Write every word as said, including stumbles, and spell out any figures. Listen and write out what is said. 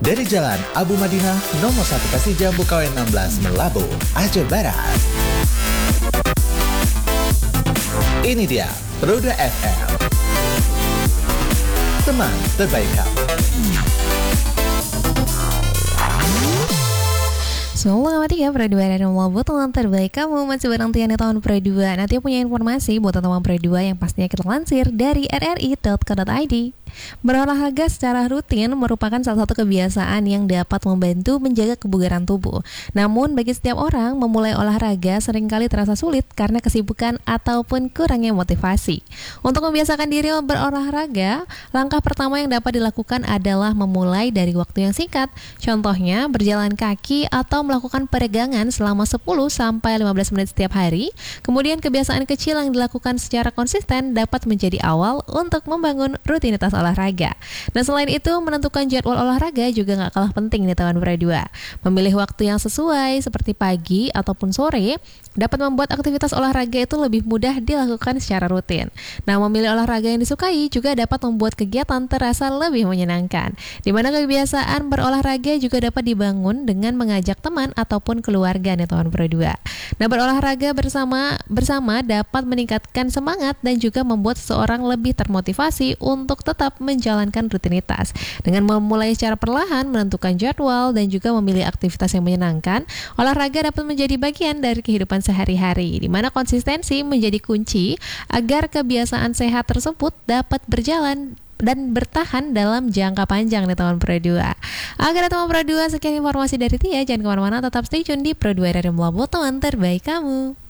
Dari Jalan Abu Madinah nomor satu Kasih Jambu Kawen enam belas Melabu, Aceh Barat. Ini dia Roda F M, teman terbaik kamu. Selamat tiga Pro dua dan Melabu, teman terbaik kamu. Masih bareng Tiana tahun Pro dua. Nanti punya informasi buat teman Pro dua yang pastinya kita lansir dari r r i dot co dot i d. Berolahraga secara rutin merupakan salah satu kebiasaan yang dapat membantu menjaga kebugaran tubuh. Namun bagi setiap orang, memulai olahraga seringkali terasa sulit karena kesibukan ataupun kurangnya motivasi. Untuk membiasakan diri berolahraga, langkah pertama yang dapat dilakukan adalah memulai dari waktu yang singkat. Contohnya berjalan kaki atau melakukan peregangan selama sepuluh sampai lima belas menit setiap hari. Kemudian kebiasaan kecil yang dilakukan secara konsisten dapat menjadi awal untuk membangun rutinitas olahraga. Nah, selain itu, menentukan jadwal olahraga juga nggak kalah penting nih teman Pro dua. Memilih waktu yang sesuai seperti pagi ataupun sore dapat membuat aktivitas olahraga itu lebih mudah dilakukan secara rutin. Nah, memilih olahraga yang disukai juga dapat membuat kegiatan terasa lebih menyenangkan. Di mana kebiasaan berolahraga juga dapat dibangun dengan mengajak teman ataupun keluarga nih teman Pro dua. Nah, berolahraga bersama bersama dapat meningkatkan semangat dan juga membuat seseorang lebih termotivasi untuk tetap menjalankan rutinitas. Dengan memulai secara perlahan, menentukan jadwal dan juga memilih aktivitas yang menyenangkan, olahraga dapat menjadi bagian dari kehidupan sehari-hari, di mana konsistensi menjadi kunci agar kebiasaan sehat tersebut dapat berjalan dan bertahan dalam jangka panjang nih teman Pro dua. Agar teman Pro dua, sekian informasi dari Tia. Jangan kemana-mana, tetap stay tune di Pro dua dari Melabu, teman terbaik kamu.